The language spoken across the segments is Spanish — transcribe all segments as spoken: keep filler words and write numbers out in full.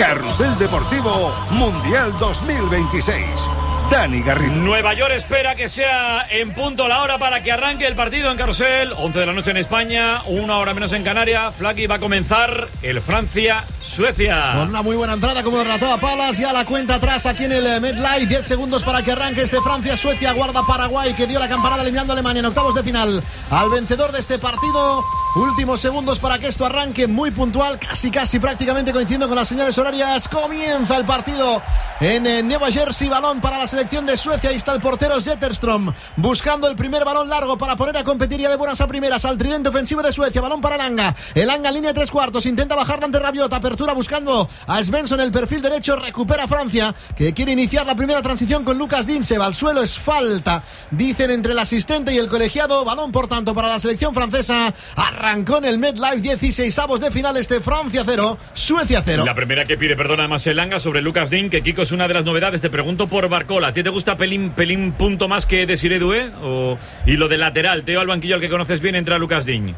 Carrusel Deportivo Mundial dos mil veintiséis. Dani Garrido. Nueva York espera que sea en punto la hora para que arranque el partido en Carrusel. once de la noche en España, una hora menos en Canarias. Flaky, va a comenzar el Francia-Suecia. Con una muy buena entrada, como relataba Palas. Ya la cuenta atrás aquí en el MetLife. diez segundos para que arranque este Francia-Suecia. Guarda Paraguay, que dio la campanada eliminando a Alemania en octavos de final al vencedor de este partido. Últimos segundos para que esto arranque, muy puntual, casi casi prácticamente coincidiendo con las señales horarias. Comienza el partido en eh, Nueva Jersey. Balón para la selección de Suecia. Ahí está el portero Zetterström buscando el primer balón largo para poner a competir ya de buenas a primeras al tridente ofensivo de Suecia. Balón para Elanga. Elanga en línea de tres cuartos. Intenta bajarla ante Rabiot. Apertura buscando a Svensson, el perfil derecho. Recupera Francia, que quiere iniciar la primera transición con Lucas Digne. Se va al suelo, es falta, dicen entre el asistente y el colegiado. Balón por tanto para la selección francesa. Arrancó en el MetLife, dieciseisavos de final este Francia cero, Suecia cero. La primera que pide perdón además Elanga sobre Lucas Digne, que Kiko es una de las novedades. Te pregunto por Barcola. ¿A ti te gusta pelín, pelín punto más que Desiré Doué? O... Y lo de lateral, Teo al banquillo, al que conoces bien, entra Lucas Digne.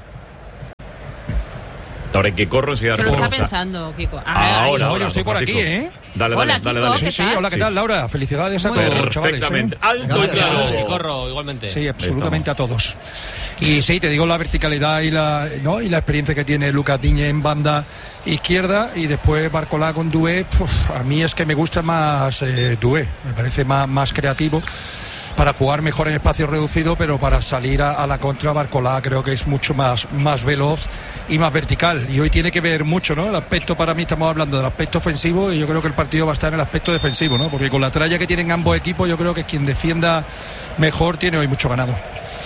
Ahora que corro, si se lo está pensando, Kiko. Ah, ahora, ahora, yo estoy por aquí, ¿eh? Dale, hola, dale, Kiko, dale, ¿qué Sí, sí, tal? hola, ¿qué tal, Laura? Felicidades a Muy todos, bien. chavales. Perfectamente. ¿eh? Alto y claro. Y corro igualmente. Sí, absolutamente a todos. Y sí, te digo la verticalidad y la, ¿no? y la experiencia que tiene Lucas Digne en banda izquierda, y después Barcola con Doué. Uf, a mí es que me gusta más eh, Doué, me parece más, más creativo para jugar mejor en espacio reducido, pero para salir a, a la contra, Barcola creo que es mucho más, más veloz y más vertical, y hoy tiene que ver mucho, ¿no? El aspecto, para mí estamos hablando del aspecto ofensivo, y yo creo que el partido va a estar en el aspecto defensivo, ¿no? Porque con la tralla que tienen ambos equipos, yo creo que quien defienda mejor tiene hoy mucho ganado.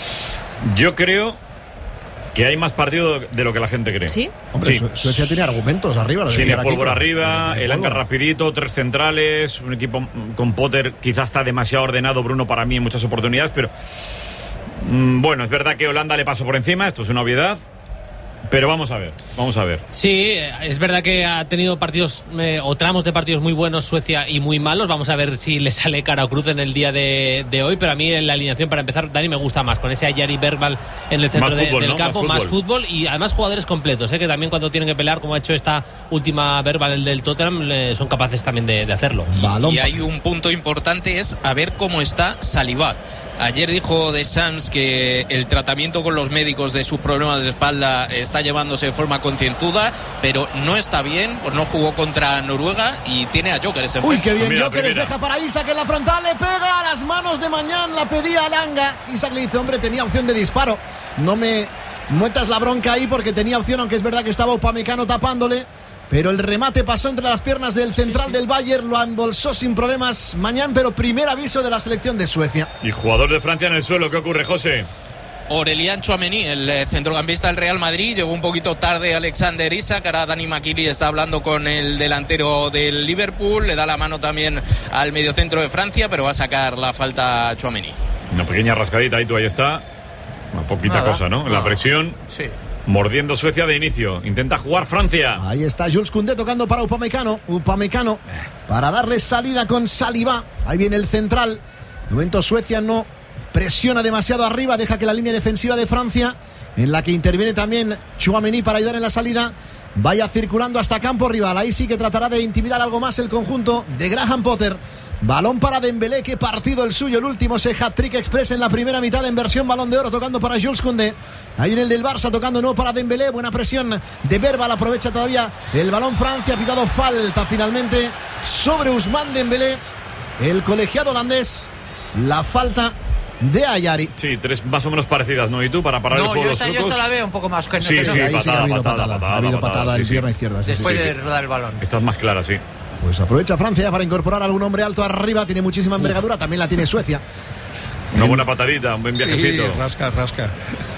Yo creo que hay más partido de lo que la gente cree. ¿Sí? Hombre, Sí. Suecia tiene argumentos arriba. lo Tiene decía pólvora Kiko. arriba, Tiene el Elanga pólvora. rapidito, tres centrales, un equipo con Potter quizás está demasiado ordenado, Bruno, para mí en muchas oportunidades, pero mmm, bueno, es verdad que Holanda le pasó por encima, esto es una obviedad, pero vamos a ver, vamos a ver. Sí, es verdad que ha tenido partidos eh, o tramos de partidos muy buenos Suecia y muy malos. Vamos a ver si le sale cara o cruz en el día de, de hoy, pero a mí en la alineación, para empezar, Dani, me gusta más, con ese Ayari Verbal en el centro Más de- fútbol, del ¿no? campo, Más más fútbol. fútbol. Y además jugadores completos, ¿eh? Que también cuando tienen que pelear, como ha hecho esta última Verbal, el del Tottenham, eh, son capaces también de, de hacerlo. Balón Y pa- hay un punto importante, es a ver cómo está Saliba. Ayer dijo de Sams que el tratamiento con los médicos de sus problemas de espalda está llevándose de forma concienzuda, pero no está bien, pues no jugó contra Noruega y tiene a Gyökeres en Uy, frente. qué bien, Mira, Gyökeres primera. deja para Isaac en la frontal, le pega a las manos de Mañán, la pedía Elanga. Isaac le dice, hombre, tenía opción de disparo, no me muetas la bronca ahí, porque tenía opción, aunque es verdad que estaba Upamecano tapándole, pero el remate pasó entre las piernas del central del Bayern, lo embolsó sin problemas Mañán, pero primer aviso de la selección de Suecia. Y jugador de Francia en el suelo, ¿qué ocurre, José? Aurelian Tchouaméni, el eh, centrocampista del Real Madrid, llegó un poquito tarde Alexander Isak. Ahora Dani Makili está hablando con el delantero del Liverpool, le da la mano también al mediocentro de Francia, pero va a sacar la falta Tchouaméni. Una pequeña rascadita ahí, tú ahí está. Una poquita Nada, cosa, ¿no? La nada. presión, Sí. mordiendo Suecia de inicio. Intenta jugar Francia. Ahí está Jules Koundé tocando para Upamecano. Upamecano para darle salida con Saliba. Ahí viene el central. De momento Suecia no presiona demasiado arriba, deja que la línea defensiva de Francia, en la que interviene también Tchouaméni para ayudar en la salida, vaya circulando hasta campo rival. Ahí sí que tratará de intimidar algo más el conjunto de Graham Potter. Balón para Dembélé, qué partido el suyo, el último, ese hat-trick express en la primera mitad en versión Balón de Oro, tocando para Jules Koundé. Ahí viene el del Barça, tocando nuevo para Dembélé, buena presión de Verbal, aprovecha todavía el balón Francia, ha pitado falta finalmente sobre Ousmane Dembélé, el colegiado holandés, la falta de Ayari. Sí, tres más o menos parecidas, ¿no? ¿Y tú? Para parar el No, juego yo de los esta, yo trucos. esta la veo un poco más que Sí, que sí, no. Ahí sí que ha patada, habido patada, patada, patada, ha habido patada, patada sí, en sí. pierna izquierda. sí, Después sí, sí. de rodar el balón. Esta es más clara, sí. Pues aprovecha Francia para incorporar algún hombre alto arriba, tiene muchísima envergadura, también la tiene Suecia. Una buena patadita, un buen viajecito. Sí, rasca, rasca.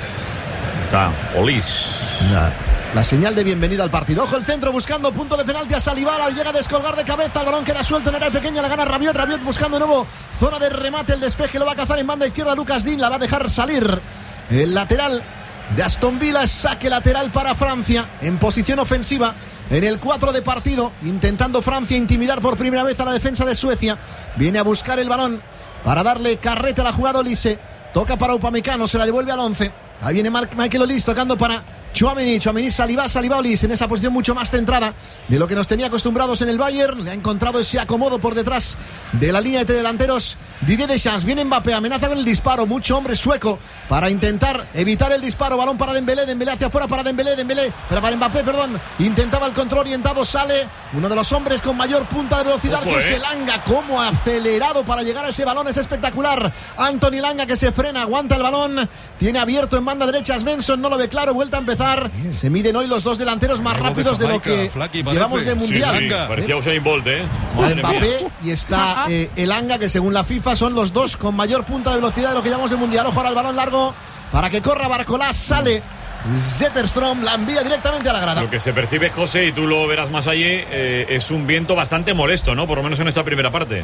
Está Olis. La, la señal de bienvenida al partido. Ojo el centro buscando punto de penalti a Saliba, llega a descolgar de cabeza, el balón queda suelto en área pequeña, la gana Rabiot, Rabiot buscando de nuevo zona de remate, el despeje lo va a cazar en banda izquierda Lucas Digne, la va a dejar salir el lateral de Aston Villa, saque lateral para Francia en posición ofensiva en el cuatro de partido, intentando Francia intimidar por primera vez a la defensa de Suecia. Viene a buscar el balón para darle carrete a la jugada Olise, toca para Upamecano, se la devuelve al once. Ahí viene Marc, Michael Olise tocando para Tchouaméni, Tchouaméni, Saliba, Saliba, Olise en esa posición mucho más centrada de lo que nos tenía acostumbrados en el Bayern. Le ha encontrado ese acomodo por detrás de la línea de delanteros Didier Deschamps. Viene Mbappé, amenaza con el disparo, mucho hombre sueco para intentar evitar el disparo. Balón para Dembélé, Dembélé hacia afuera para Dembélé, Dembélé, pero para Mbappé, perdón. Intentaba el control orientado, sale uno de los hombres con mayor punta de velocidad. Ojo, que eh. es Elanga, como acelerado para llegar a ese balón, es espectacular. Anthony Elanga que se frena, aguanta el balón, tiene abierto en banda derecha Svensson, no lo ve claro, vuelta a empezar. Se miden hoy los dos delanteros más rápidos de lo que Flaky, llevamos de mundial. Sí, sí, parecía Usain Bolt, ¿eh? Está Mbappé y está eh, Elanga, que según la FIFA son los dos con mayor punta de velocidad de lo que llevamos de mundial. Ojo ahora el balón largo para que corra Barcolá, sale Zetterstrom, la envía directamente a la grada. Lo que se percibe, José, y tú lo verás más allí, eh, es un viento bastante molesto, ¿no? Por lo menos en esta primera parte.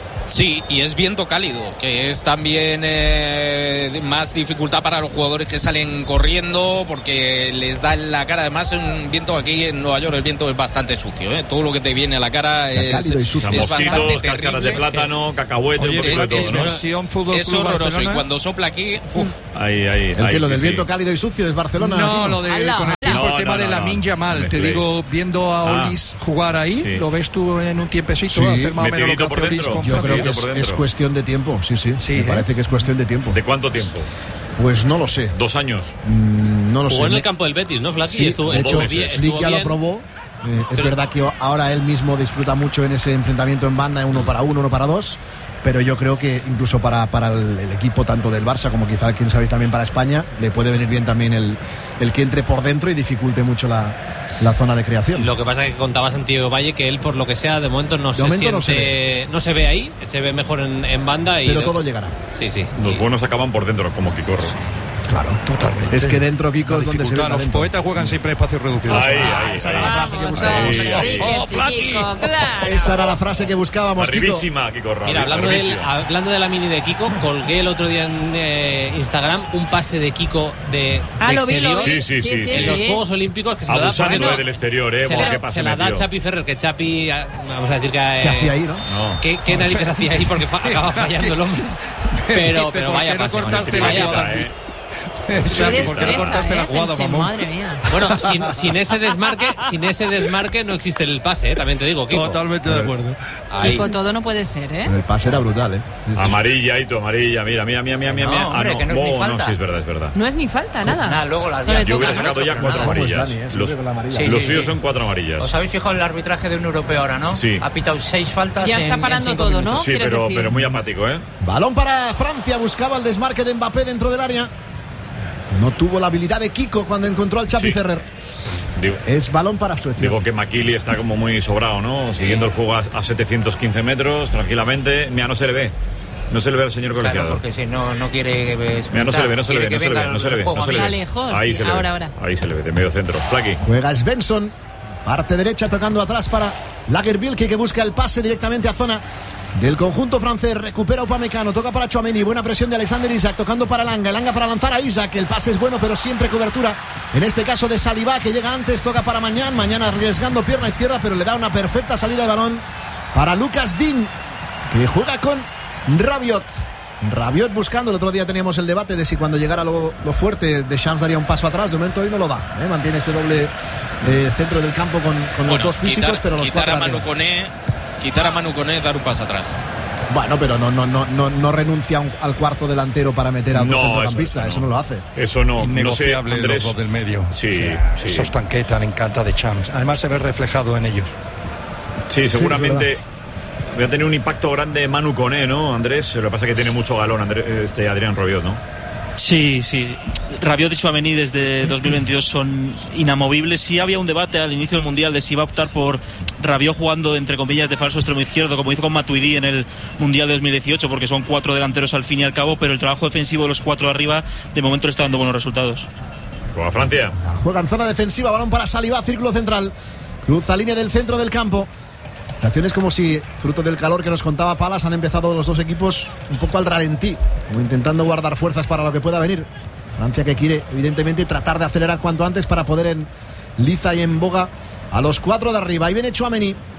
Sí, y es viento cálido, que es también eh, más dificultad para los jugadores que salen corriendo, porque les da en la cara. Además, un viento aquí en Nueva York, el viento es bastante sucio, ¿eh? Todo lo que te viene a la cara es, cálido y sucio. es Mosquitos, bastante cáscaras terrible. de plátano, cacahuete, Oye, un poco de todo, es, ¿no? es, es horroroso, y cuando sopla aquí, uf. Ahí, ahí, el ahí, que lo sí, del sí. viento cálido y sucio es Barcelona. No, lo de Ala, con el tiempo, ala. el tema No, no, de la no, Minja no. mal. No Te mezcléis. digo, viendo a Ah. Olis jugar ahí, Sí. lo ves tú en un tiempecito, Sí. hacer más o menos lo que Metidito por hace Olis dentro. con Yo Francia. creo que es, por dentro. es cuestión de tiempo, sí, sí, Sí, me ¿eh? parece que es cuestión de tiempo. ¿De cuánto tiempo? Pues no lo sé, ¿Dos años? mm, no lo Jugó sé. en el campo del Betis, ¿no, Flaky? Sí, estuvo, de hecho, estuvo bien, estuvo Flick ya lo bien. probó. Eh, es Pero- verdad que ahora él mismo disfruta mucho en ese enfrentamiento en banda, uno para uno, uno para dos. Pero yo creo que incluso para, para el, el equipo tanto del Barça como quizá, quién sabe, también para España, le puede venir bien también el, el que entre por dentro y dificulte mucho la, la zona de creación. Lo que pasa es que contaba Santiago Valle que él, por lo que sea, de momento no, De se, momento siente, no se ve. no se ve ahí, se ve mejor en, en banda. Y Pero de- todo llegará. Sí, sí. Los Y- buenos acaban por dentro, como Quicorro. Claro, Totalmente. Es que dentro, Kiko, La es donde se ve dificultad, el los talento. poetas juegan siempre en espacios reducidos. Ahí, Ah, ahí, esa ahí. era la frase que Vamos, buscaba. Ahí, hombre, ahí. sí, ¡Oh, sí, Flaky! Kiko, claro. Esa era la frase que buscábamos, Kiko. Arribísima, Quicorro. Mira, hablando, del, arribísima. hablando de la mini de Kiko, colgué el otro día en eh, Instagram un pase de Kiko de, Ah, de lo vi, lo exterior vi. Sí, sí, sí, en sí. los Juegos Olímpicos, que se lo da por Abusando ejemplo, del exterior, ¿eh? se, Buah, la, qué pase se la da metió. Chapi Ferrer, que Chapi, ah, vamos a decir que... ¿Qué eh, hacía ahí, no? No. ¿Qué, qué narices hacía ahí? Porque fa- acaba fallando el hombre. Pero, Dice, pero ¿por vaya qué no pase, cortaste vaya la pase. jugada? ¿eh? Eres ¿Por qué no cortaste la jugada, Fense, mamón? madre mía. Bueno, sin, sin ese desmarque, sin ese desmarque no existe el pase, ¿eh? También te digo, Kiko. Totalmente de acuerdo. Ahí. Kiko, todo no puede ser, ¿eh? Pero el pase era brutal, ¿eh? Sí, sí. Amarilla, Hito, amarilla. Mira, mira, mira, mira, mira. No, hombre, ah, no. que no es ni Oh, no, falta. sí, es verdad, es verdad. No es ni falta, nada. Nada, luego las No le ya- Yo toca. hubiera sacado ya cuatro ¿Cómo es amarillas. Dani, eh? Siempre Los, con la amarilla. Sí, los sí, suyos sí. son cuatro amarillas. ¿Os habéis fijado en el arbitraje de un europeo ahora, no? Sí. Ha pitado seis faltas. Ya en- está en parando cinco todo, minutos. ¿no? Sí, ¿Quieres pero, decir? pero muy apático, ¿eh? Balón para Francia, buscaba el desmarque de Mbappé dentro del área. No tuvo la habilidad de Kiko cuando encontró al Chapi Sí. Ferrer. Digo, Es balón para Suecia. digo que Makili está como muy sobrado, ¿no? Siguiendo el juego a, a setecientos quince metros, tranquilamente. Mira, no se le ve. No se le ve al señor Claro, colegiado. porque si no, no quiere. eh, Mira, no se le ve, no se le quiere ve, no que se le ve, venga no se le ve, el juego no se le a Está ve. mí. lejos, Ahí sí, se le ahora, ve. ahora. Ahí se le ve, de medio centro. Flaky. Juega Svensson. Parte derecha tocando atrás para Lagerbielke, que busca el pase directamente a zona del conjunto francés. Recupera Upamecano, toca para Tchouaméni. Buena presión de Alexander Isak, tocando para Elanga. Elanga para lanzar a Isak. El pase es bueno, pero siempre cobertura. En este caso de Saliba, que llega antes, toca para Mañán. Mañán arriesgando pierna izquierda, pero le da una perfecta salida de balón para Lucas Digne, que juega con Rabiot. Rabiot buscando, el otro día teníamos el debate de si cuando llegara lo, lo fuerte Deschamps daría un paso atrás. De momento hoy no lo da, ¿eh? Mantiene ese doble eh, centro del campo con, con los Bueno, dos físicos, quitar, pero los quitar cuatro a Manu arriba. Koné, quitar a Manu Koné, dar un paso atrás. Bueno, pero no, no, no, no, no renuncia a un- al cuarto delantero para meter a un No, centrocampista, eso- eso, eso no. no. lo hace. Eso no, no sé, Innegociable Andrés. los dos del medio. Sí, O sea, sí. Esos tanquetas le encanta de Champs. Además se ve reflejado en ellos. Sí, seguramente es voy a tener un impacto grande Manu Koné, ¿no, Andrés? Lo que pasa es que tiene mucho galón Andrés, este Adrián Rabiot, ¿no? Sí, sí. Rabiot y Tchouaméni desde dos mil veintidós son inamovibles. Sí había un debate al inicio del Mundial de si iba a optar por Rabiot jugando, entre comillas, de falso extremo izquierdo, como hizo con Matuidi en el Mundial de dos mil dieciocho, porque son cuatro delanteros al fin y al cabo, pero el trabajo defensivo de los cuatro arriba, de momento le está dando buenos resultados. Juega Francia. Juega en zona defensiva, balón para Saliba, círculo central. Cruza línea del centro del campo. Sensaciones como si, fruto del calor que nos contaba Palas, han empezado los dos equipos un poco al ralentí, como intentando guardar fuerzas para lo que pueda venir. Francia que quiere, evidentemente, tratar de acelerar cuanto antes para poder en liza y en boga a los cuatro de arriba. Ahí viene Tchouaméni.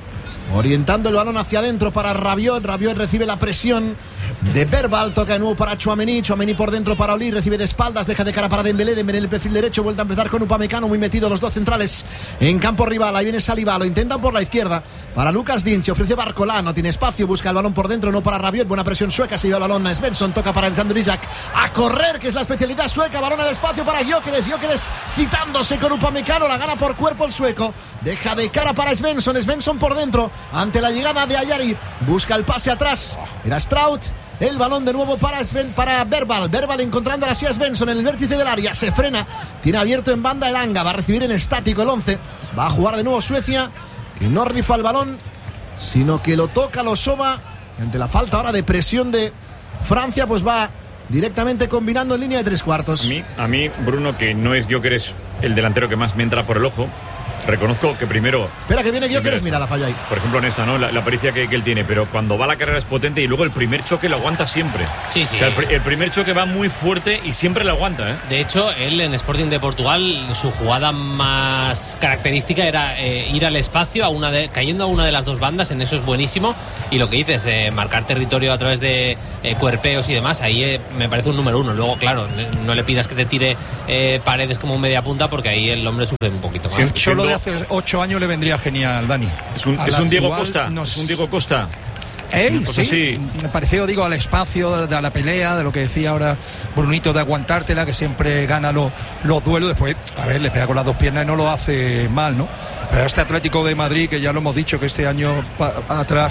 orientando el balón hacia adentro para Rabiot. Rabiot recibe la presión de Verbal, toca de nuevo para Tchouaméni, Tchouaméni por dentro para Oli, recibe de espaldas, deja de cara para Dembélé, Dembélé en el perfil derecho, vuelve a empezar con Upamecano, muy metido los dos centrales en campo rival. Ahí viene Saliba, lo intentan por la izquierda para Lucas Digne, se ofrece Barcola, no tiene espacio, busca el balón por dentro, no para Rabiot, buena presión sueca, se lleva el balón Svensson, toca para Alexander Isak, a correr, que es la especialidad sueca, balón al espacio para Gyökeres, Gyökeres citándose con Upamecano, la gana por cuerpo el sueco, deja de cara para Svensson, Svensson por dentro, ante la llegada de Ayari, busca el pase atrás, era Strout. El balón de nuevo para, Sven, para Verbal. Verbal encontrando a Svensson en el vértice del área. Se frena. Tiene abierto en banda el Anga. Va a recibir en estático el once. Va a jugar de nuevo Suecia. Que no rifa el balón, sino que lo toca, lo soba. Ante la falta ahora de presión de Francia, pues va directamente combinando en línea de tres cuartos. A mí, a mí Bruno, que no es Gyökeres el delantero que más me entra por el ojo. Reconozco que primero... Espera, que viene Gyökeres, mira la falla ahí. Por ejemplo, en esta, ¿no? La, la pericia que, que él tiene, pero cuando va la carrera es potente y luego el primer choque lo aguanta siempre. Sí, sí. O sea, el, el primer choque va muy fuerte y siempre lo aguanta, ¿eh? De hecho, él en Sporting de Portugal, su jugada más característica era eh, ir al espacio, a una de, cayendo a una de las dos bandas, en eso es buenísimo. Y lo que dices, eh, marcar territorio a través de eh, cuerpeos y demás, ahí eh, me parece un número uno. Luego, claro, no le pidas que te tire eh, paredes como media punta, porque ahí el hombre sufre un poquito más. Sí, solo de hace ocho años le vendría genial, Dani. Es un, es un Diego Costa. No es un Diego Costa. ¿Eh? Sí, sí. Parecido, digo, al espacio, de, de la pelea, de lo que decía ahora Brunito, de aguantártela, que siempre gana los, los duelos. Después, a ver, le pega con las dos piernas y no lo hace mal, ¿no? Pero este Atlético de Madrid, que ya lo hemos dicho, que este año pa, atrás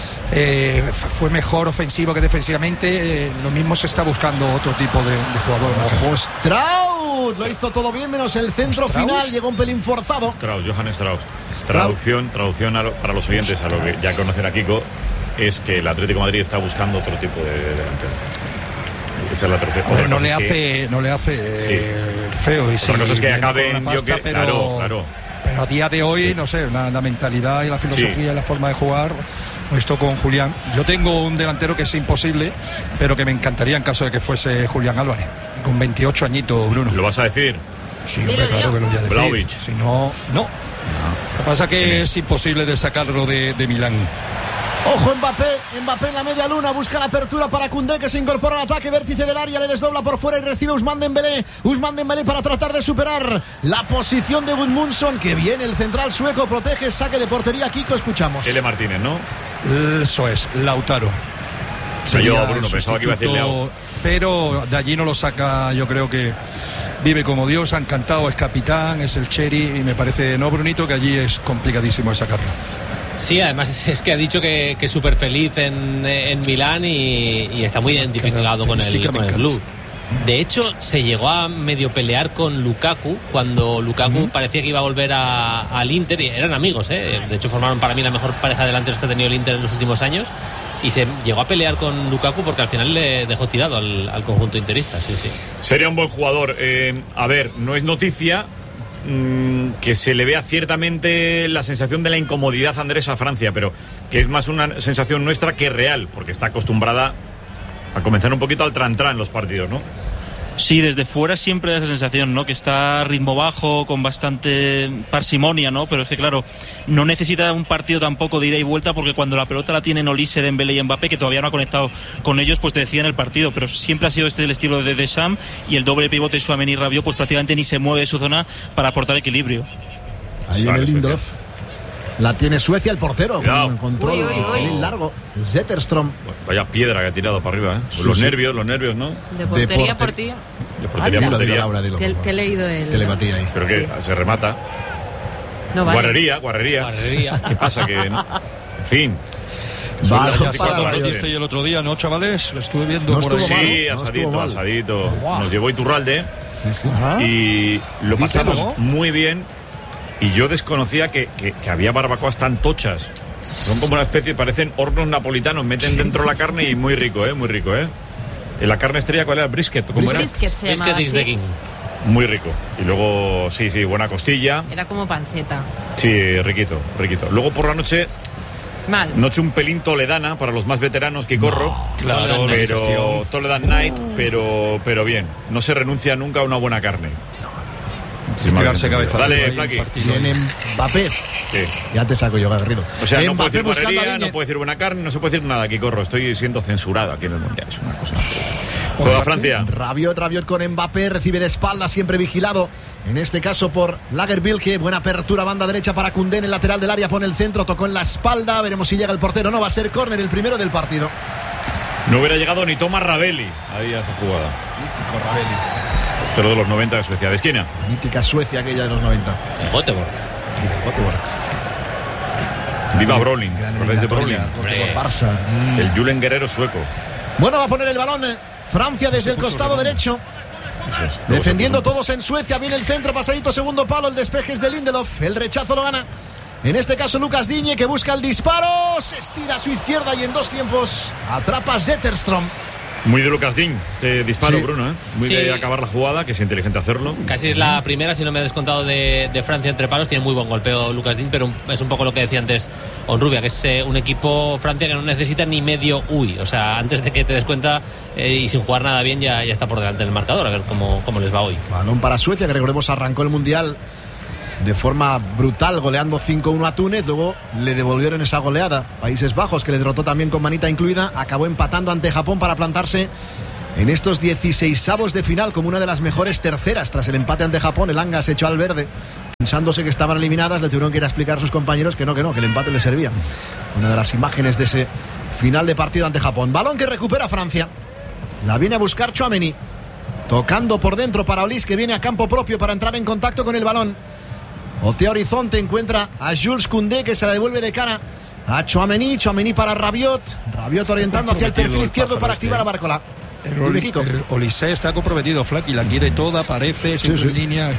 eh, fue mejor ofensivo que defensivamente, eh, lo mismo se está buscando otro tipo de, de jugador. ¡Ojo, Strauss! Lo hizo todo bien, menos el centro ¿Strauss? final, llegó un pelín forzado. Strauss, Johann Strauss. Traducción, traducción a lo, para los oyentes, a lo que ya conocen a Kiko, es que el Atlético de Madrid está buscando otro tipo de delantero. Esa es la tercera. Bueno, no, le hace, que, no le hace eh, sí. feo. Y sí, cosa es que acabe en pasta, que, pero, claro, claro. Pero a día de hoy, sí. no sé, la, la mentalidad y la filosofía sí. y la forma de jugar, esto con Julián. Yo tengo un delantero que es imposible, pero que me encantaría en caso de que fuese Julián Álvarez, con veintiocho añitos, Bruno. ¿Lo vas a decir? Sí, hombre, dilo, claro dilo. que lo voy a decir. Vlahovic. Si no, no. no. Lo que pasa es que es imposible de sacarlo de, de Milán. Ojo Mbappé, Mbappé en la media luna, busca la apertura para Koundé, que se incorpora al ataque, vértice del área, le desdobla por fuera y recibe Ousmane Dembélé. Ousmane Dembélé para tratar de superar la posición de Gudmundsson, que viene el central sueco, protege, saque de portería. Kiko, escuchamos. L. Martínez, ¿no? Eso es, Lautaro. Sería yo, Bruno, pensaba que iba a decir Leao. Pero de allí no lo saca, yo creo que vive como Dios, ha encantado, es capitán, es el Cherry, y me parece, no, Brunito, que allí es complicadísimo de sacarlo. Sí, además es que ha dicho que es súper feliz en, en Milán y, y está muy identificado con el, con el club. De hecho, se llegó a medio pelear con Lukaku cuando Lukaku uh-huh. parecía que iba a volver a, al Inter, y eran amigos, ¿eh? De hecho formaron para mí la mejor pareja de delanteros que ha tenido el Inter en los últimos años, y se llegó a pelear con Lukaku porque al final le dejó tirado al, al conjunto interista. Sí, sí. Sería un buen jugador. Eh, a ver, no es noticia que se le vea ciertamente la sensación de la incomodidad a Andrés a Francia, pero que es más una sensación nuestra que real, porque está acostumbrada a comenzar un poquito al tran-tran en los partidos, ¿no? Sí, desde fuera siempre da esa sensación, ¿no? Que está a ritmo bajo, con bastante parsimonia, ¿no? Pero es que, claro, no necesita un partido tampoco de ida y vuelta, porque cuando la pelota la tienen Olise, Dembélé y Mbappé, que todavía no ha conectado con ellos, pues te decían el partido. Pero siempre ha sido este el estilo de Deschamps, y el doble pivote Tchouaméni y Rabiot, pues prácticamente ni se mueve de su zona para aportar equilibrio. Ahí viene Lindelof. La tiene Suecia, el portero, con control uy, uy, uy. largo. Zetterström. Vaya piedra que ha tirado para arriba, ¿eh? Sí, los sí. nervios, los nervios, ¿no? De portería a portería. De portería a portería. Laura, dilo, que, que he leído el... Que le batía ahí. Pero que sí. se remata. No vale. Guarrería, guarrería. Guarrería. ¿Qué pasa? Que, ¿no? En fin. Vale, cuando lo viste el otro día, ¿no, chavales? Lo estuve viendo no por ahí. Mal, sí, no asadito, asadito. Wow. Nos llevó Iturralde. Sí, sí. Y lo pasamos ¿no? muy bien. Y yo desconocía que, que, que había barbacoas tan tochas. Son como una especie, parecen hornos napolitanos. Meten dentro la carne y muy rico, ¿eh? Muy rico, ¿eh? La carne estrella, ¿cuál era? Brisket. ¿Cómo era? Brisket se llamaba, Brisket sí. Muy rico. Y luego, sí, sí, buena costilla. Era como panceta. Sí, riquito, riquito. Luego por la noche... Mal. Noche un pelín toledana para los más veteranos que corro. No, claro, pero Toledan Night, pero, pero bien. No se renuncia nunca a una buena carne. ¿Qué quedarse cabeza. Dale, Flaqui. Tiene Mbappé. Sí. Ya te saco yo, Garrido. O sea, no puede Mbappé decir buscando a guarrería, Digne. no puede decir buena carne, no se puede decir nada aquí, corro. Estoy siendo censurado aquí en el Mundial. Es una cosa. Juega Francia. Rabiot, Rabiot con Mbappé, recibe de espalda, siempre vigilado. En este caso por Lagerbielke. Buena apertura, banda derecha para Koundé en el lateral del área. Pone el centro, tocó en la espalda. Veremos si llega el portero. No, va a ser córner, el primero del partido. No hubiera llegado ni Thomas Ravelli ahí a esa jugada. Mítico Ravelli. Pero de los noventa de Suecia. De esquina. Mítica Suecia aquella de los noventa. El Göteborg. Y del Göteborg. Viva Brolin. Gran ¿Recordáis de Brolin? eliminatoria, Göteborg, Barça. Mm. El Julen Guerrero sueco. Bueno, va a poner el balón eh, Francia desde el costado derecho. Eso es. Luego Defendiendo se puso todos en Suecia. Viene el centro, pasadito, segundo palo. El despeje es de Lindelof. El rechazo lo gana. En este caso Lucas Digne, que busca el disparo. Se estira a su izquierda y en dos tiempos atrapa Zetterström. Muy de Lucas Digne, este disparo, Sí. Bruno, ¿eh? Muy Sí. de acabar la jugada, que es inteligente hacerlo. Casi es la primera, si no me he descontado, de, de Francia entre palos. Tiene muy buen golpeo Lucas Digne, pero es un poco lo que decía antes Onrubia, que es eh, un equipo Francia que no necesita ni medio uy. O sea, antes de que te des cuenta eh, y sin jugar nada bien, ya, ya está por delante del marcador. A ver cómo, cómo les va hoy. Balón para Suecia, que recordemos arrancó el Mundial de forma brutal, goleando cinco uno a Túnez. Luego le devolvieron esa goleada. Países Bajos, que le derrotó también con manita incluida. Acabó empatando ante Japón para plantarse en estos dieciseisavos de final como una de las mejores terceras. Tras el empate ante Japón, el Anga se echó al verde. Pensándose que estaban eliminadas, le tuvieron que ir a explicar a sus compañeros que no, que no, que el empate le servía. Una de las imágenes de ese final de partido ante Japón. Balón que recupera Francia. La viene a buscar Tchouaméni. Tocando por dentro para Olís, que viene a campo propio para entrar en contacto con el balón. Otea Horizonte, encuentra a Jules Koundé, que se la devuelve de cara a Tchouaméni. Tchouaméni para Rabiot. Rabiot orientando hacia el perfil izquierdo para activar a Barcola. El, Dime, Oli, Kiko. el Olise está comprometido, Flack, y la quiere toda, parece, siempre sí. en línea.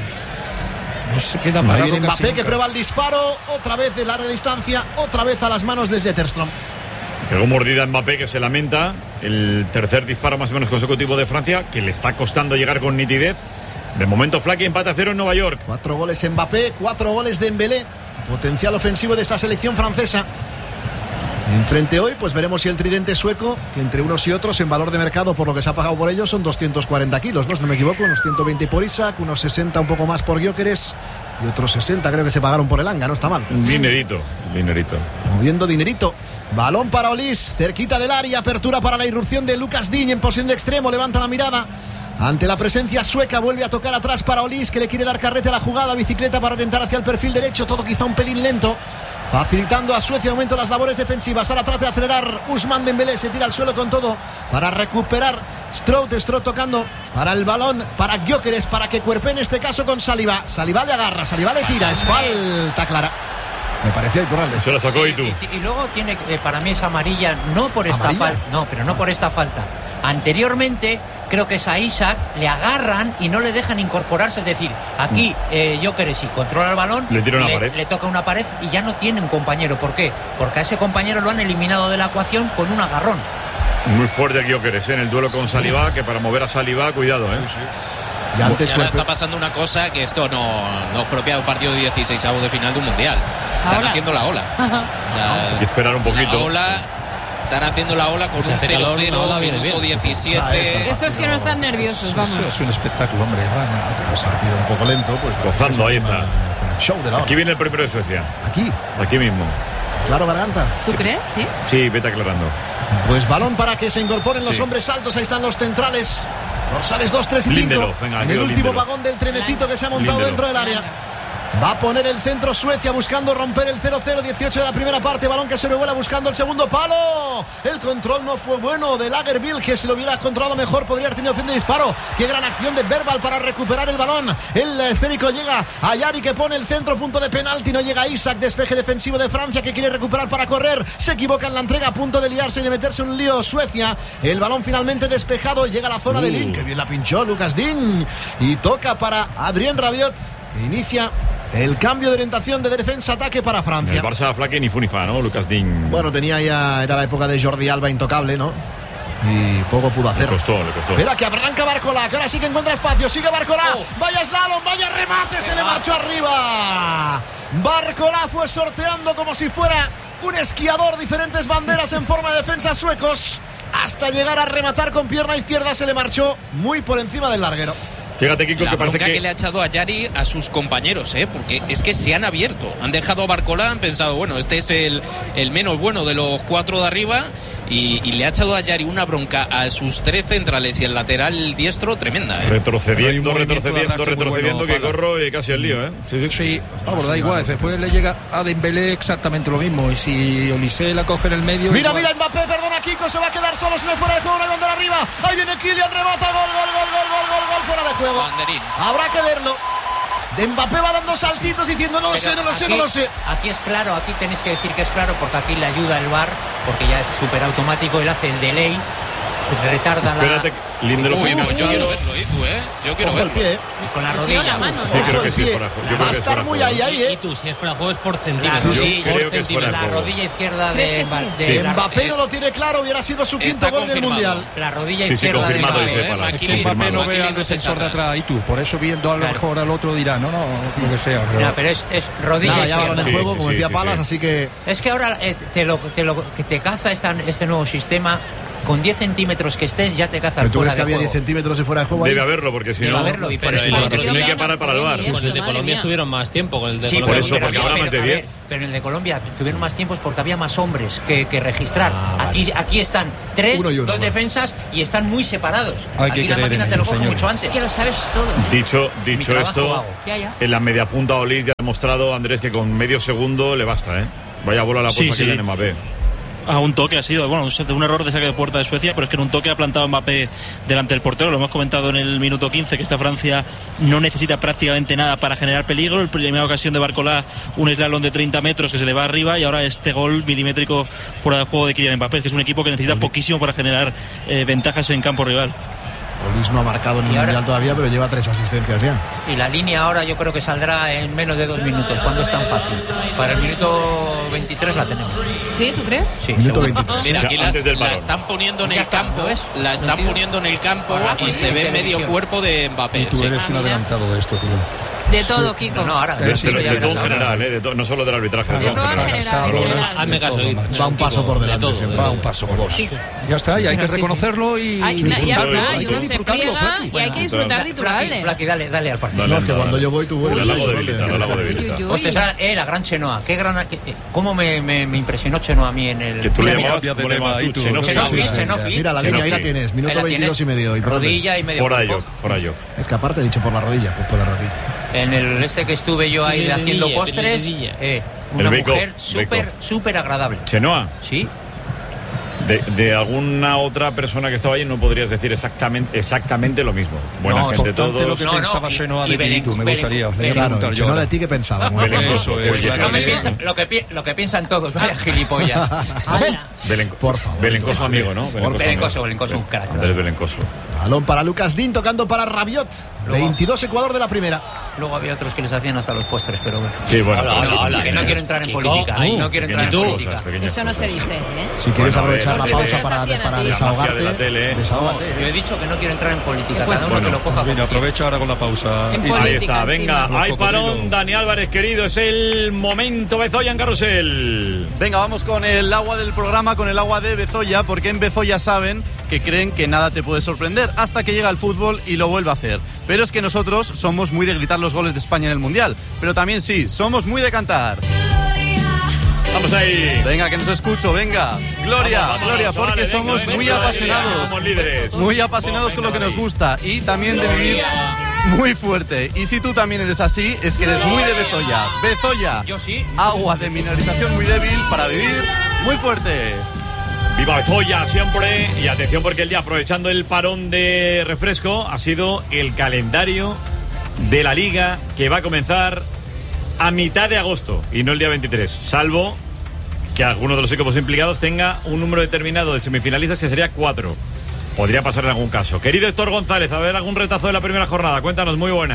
No se queda Ahí parado viene casi Mbappé, que nunca. prueba el disparo. Otra vez de larga distancia. Otra vez a las manos de Zetterström. Pegó mordida Mbappé, que se lamenta. El tercer disparo más o menos consecutivo de Francia, que le está costando llegar con nitidez. De momento, Flaky empate a cero en Nueva York. Cuatro goles Mbappé, cuatro goles de Dembélé. Potencial ofensivo de esta selección francesa. Enfrente hoy, pues veremos si el tridente sueco, que entre unos y otros en valor de mercado por lo que se ha pagado por ellos son doscientos cuarenta kilos, ¿no? Si no me equivoco, unos ciento veinte por Isaac, unos sesenta un poco más por Gyökeres y otros sesenta creo que se pagaron por el Anga, no está mal. Un dinerito, dinerito. Moviendo dinerito. Balón para Olís, cerquita del área, apertura para la irrupción de Lucas Digne en posición de extremo, levanta la mirada. Ante la presencia sueca, vuelve a tocar atrás para Olís, que le quiere dar carrete a la jugada, bicicleta para orientar hacia el perfil derecho, todo quizá un pelín lento. Facilitando a Suecia, aumento las labores defensivas. Ahora trata de acelerar Ousmane Dembélé, se tira al suelo con todo para recuperar Strout. Strout tocando para el balón, para Gyökeres, para que cuerpe en este caso con Saliba. Saliba le agarra, Saliba le tira, es falta clara. Me parecía Iturralde. Se lo sacó y tú. Y, y luego tiene, eh, para mí es amarilla, no por esta ¿Amarilla? falta, no, pero no por esta falta. Anteriormente creo que es a Isaac, le agarran y no le dejan incorporarse, es decir, aquí eh, Gyökeres, si controla el balón, Le tira una pared. le toca una pared y ya no tiene un compañero. ¿Por qué? Porque a ese compañero lo han eliminado de la ecuación con un agarrón. Muy fuerte Gyökeres en el duelo con Saliba, que para mover a Saliba, cuidado, ¿eh? Y antes Y ahora cuerpe- está pasando una cosa que esto no, no es propia de un partido de dieciseisavos de final de un mundial. Están Ahora. haciendo la ola. O sea, Hay que esperar un poquito. La ola, están haciendo la ola con Si un hace cero calor, cero, una ola viene minuto bien. Ah, diecisiete. Eso es que no están nerviosos, Eso es vamos. un espectáculo, hombre. va, Un partido un poco lento, pues Gozando, ahí está. Con el show de la hora. Aquí viene el primero de Suecia. Aquí, Aquí mismo. claro, Garganta. ¿Tú crees? Sí. Sí, vete aclarando. Pues balón para que se incorporen los Sí. hombres altos. Ahí están los centrales. Dorsales dos, tres y cinco. Lindelof, venga, En el Leo último Lindelof. vagón del trenecito que se ha montado Lindelof. dentro del área. Va a poner el centro Suecia buscando romper el cero cero, dieciocho de la primera parte. Balón que se revuela buscando el segundo palo. El control no fue bueno de Lagerbielke, que si lo hubiera controlado mejor podría haber tenido opción de disparo. Qué gran acción de Verbal para recuperar el balón. El esférico llega a Yari, que pone el centro, punto de penalti. No llega Isaac, despeje defensivo de Francia, que quiere recuperar para correr. Se equivoca en la entrega, a punto de liarse y de meterse un lío Suecia. El balón finalmente despejado, llega a la zona Uh. de Lin, que bien la pinchó Lucas Digne. Y toca para Adrien Rabiot, que inicia el cambio de orientación de defensa-ataque para En Francia. el Barça Flaque ni fu ni fa, ¿no? Lucas Digne. Bueno, tenía ya, era la época de Jordi Alba intocable, ¿no? Y poco pudo le hacer. costó, le costó. Espera que arranca Barcola, que ahora sí que encuentra espacio. Sigue Barcola. Vaya slalom, vaya remate, se le marchó arriba. Barcola fue sorteando como si fuera un esquiador diferentes banderas en forma de defensa suecos. Hasta llegar a rematar con pierna izquierda, se le marchó muy por encima del larguero. Fíjate, Kiko, la que parece bronca que... que le ha echado a Yari a sus compañeros, ¿eh? Porque es que se han abierto. Han dejado a Barcola, han pensado, bueno, este es el, el menos bueno de los cuatro de arriba. Y, y le ha echado a Yari una bronca a sus tres centrales y el lateral diestro tremenda, ¿eh? Retrocediendo, retrocediendo, arrastre muy retrocediendo, bueno, que Pala. corro y casi el lío, ¿eh? Sí, sí. Sí, vamos, da igual. Después le llega a Dembélé exactamente lo mismo. Y si Olise la coge en el medio. Mira, igual. mira, Mbappé, perdona, Kiko, se va a quedar solo, se le fuera de juego, una bandera arriba. Ahí viene Kylian, rebota, gol, gol, gol, gol, gol, gol, gol, fuera de juego. Banderín. Habrá que verlo. De Mbappé va dando saltitos diciendo no lo sé, no lo sé, no lo sé. Aquí es claro, aquí tenéis que decir que es claro porque aquí le ayuda el V A R, porque ya es súper automático, él hace el delay, retarda la... Espérate, Lindelof. Uy, Uy, pues yo quiero verlo, Iku, ¿eh? Yo quiero Ojo el verlo. pie, ¿eh? con la Cogió rodilla. la mano, Sí, ¿no? creo Ojo que el sí, pie. fuera de juego. Yo Va creo a que es estar fuera de muy juego. ahí, ahí, Y ¿eh? tú, si es fuera de juego es por La, centímetros. Yo rodilla, creo que es fuera de la juego. rodilla izquierda ¿Crees de, que sí? Val- de Sí. la- Mbappé no es- lo tiene claro, hubiera sido su quinto Está gol en el confirmado. Mundial. la rodilla Sí, sí, izquierda confirmado, de dice Mbappé. Pala. Aquí Que Mbappé confirmado. no Aquí ve al no se defensor de echa atrás y tú. Por eso viendo a lo Claro. mejor al otro dirá, no, no, lo que sea. Pero... Mira, pero es, es rodilla Nada, ya izquierda. balón en Sí, juego, sí, como sí, decía sí, Palas, sí. así que Es que ahora eh, te lo, te lo, que te caza esta, este nuevo sistema, con diez centímetros que estés ya te caza ¿Pero el tú fuera crees que de había juego. diez centímetros y fuera de juego ahí? Debe haberlo, porque si Debe no... haberlo, y por Pero eso el lo otro otro- si no hay que parar para el V A R. Eso, Con el de madre Colombia mía. estuvieron más tiempo. Con el de Sí, Colombia por eso, pero porque había- habrá más de pero, a diez. ver, pero en el de Colombia tuvieron más tiempos porque había más hombres que, que registrar. Ah, vale. aquí, aquí están tres, Uno y uno, dos vale. defensas y están muy separados. Hay que aquí la creer máquina en te lo ellos, coge señores. mucho Es antes. que lo sabes todo. ¿eh? Dicho, Mi dicho trabajo esto, hago. Ya, ya. en la media punta Olís ya ha demostrado, Andrés, que con medio segundo le basta, ¿eh? Vaya bola la Sí, puesta que sí. tiene Mbappé. A un toque ha sido, bueno, de un error de saque de puerta de Suecia, pero es que en un toque ha plantado Mbappé delante del portero. Lo hemos comentado en el minuto quince, que esta Francia no necesita prácticamente nada para generar peligro. La primera ocasión de Barcola, un slalom de treinta metros que se le va arriba, y ahora este gol milimétrico fuera de juego de Kylian Mbappé, que es un equipo que necesita poquísimo para generar eh, ventajas en campo rival. Olís no ha marcado en el Y ahora- Mundial todavía, pero lleva tres asistencias ya. Y la línea ahora yo creo que saldrá en menos de dos minutos, cuando es tan fácil. Para el minuto veintitrés la tenemos. ¿Sí? ¿Tú crees? Sí, Minuto seguro. veintitrés. Mira, O sea, aquí las- antes del la balón. están poniendo en Ya el está, campo, ¿lo ves? la están ¿Sentido? poniendo en el campo Ahora y sí, se en ve medio televisión. cuerpo de Mbappé. Y tú sí. eres un Ah, mira. adelantado de esto, tío. De todo, Kiko. No, no, ahora. De, sí, de- ya de todo en verás ahora. general, ¿eh? De to- no solo del arbitraje. De de todo todo en en general. general, en general. Hazme caso, todo, Iku. macho. Va un paso por delante De todo, siempre. de Va todo. un paso por dos. Ya está, y hay que Sí, sí. reconocerlo y Ay, na- ya disfrutarlo. está, Hay y que uno se disfrutarlo, pliega Flaky. y hay que disfrutar de tu Flaky, grande. Flaky, dale, dale al partido. Dale, No, es que dale, cuando dale. yo voy, tú vuelves. El halago Uy, debilita, el halago Uy, debilita. uy, uy. Hostia, eh, la gran Chenoa. Qué gran, qué- eh, ¿Cómo me, me, me impresionó Chenoa a mí en el. Que tú le Mira, llamabas, cambias de ¿cómo le tema llamabas ahí tú? tú. Chenofi. Chenofi, Sí, sí, sí. Chenofi. Mira, la línea ahí la Chenofi. tienes. ahí Minuto la tienes. veintidós y medio. ¿Y por dónde? Rodilla y medio Fuera de cuerpo. Joc, fuera de Joc. Es que aparte he dicho por la rodilla, pues por la rodilla. En el este que estuve yo ahí Piridilla, haciendo postres, piridilla. eh, El una bake mujer off, súper, bake off. súper agradable. Chenoa, Sí, de, de alguna otra persona que estaba ahí no podrías decir exactamente, exactamente lo mismo. Buena No, gente Importante todos. lo que No, no, pensaba y- Chenoa y de ti, Belén- tú, me Belén- gustaría. Le voy a Belén- Claro, preguntar que yo no ahora. de ti que pensaba. muy Belén bien. Coso, Eso es, oye, la lo que, Belén- piensa- lo, que, pi- lo que piensan todos, vaya gilipollas. Hala. Belen- Por favor. Belencoso amigo, ¿no? Por Belencoso, Belencoso, un crack. Andrés Belencoso. Balón para Lucas Dín tocando para Rabiot. Luego- veintidós Ecuador de la primera. Luego había otros que les hacían hasta los postres, pero bueno. Sí, bueno. Hola, pues, hola, hola, Que no pequeñas- quiero entrar en Kiko, política. ahí, No quiero entrar en pequeñas política. cosas, pequeñas Eso no se cosas. dice, ¿eh? Si quieres Bueno, aprovechar a la ver, pausa la para, tele. para La desahogarte. magia de la tele, ¿eh? Desahógate. Yo he dicho que no quiero entrar en política. Pues- Cada uno que lo coja. Bien, como aprovecha ahora con la pausa. En Y- política. Ahí está, venga, encima. hay Los parón, cocodrilos. Dani Álvarez, querido, es el momento Bezoya en Carrusel. Venga, vamos con el agua del programa, con el agua de Bezoya, porque en Bezoya saben que creen que nada te puede sorprender hasta que llega el fútbol y lo vuelve a hacer. Pero es que nosotros somos muy de gritar los goles de España en el Mundial, pero también sí, somos muy de cantar. Vamos ahí. Venga, que nos escucho, venga. Gloria, Vamos, vamos, Gloria, vamos, porque vale, somos venga, muy venga, apasionados. somos líderes. Muy apasionados con lo que nos gusta y también de vivir muy fuerte. Y si tú también eres así, es que eres muy de Bezoya. Bezoya, Yo sí. agua de mineralización muy débil para vivir muy fuerte. Viva Bezoya siempre. Y atención porque el día, aprovechando el parón de refresco, ha sido el calendario de la Liga que va a comenzar a mitad de agosto y no el día veintitrés, salvo que alguno de los equipos implicados tenga un número determinado de semifinalistas, que sería cuatro. Podría pasar en algún caso. Querido Héctor González, a ver algún retazo de la primera jornada. Cuéntanos, muy buenas.